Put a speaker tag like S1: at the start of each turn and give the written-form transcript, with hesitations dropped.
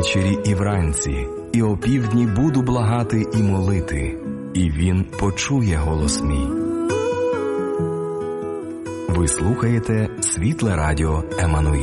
S1: ввечері і вранці, і опівдні буду благати і молити, і він почує голос мій. Ви слухаєте Світле Радіо Еммануїл.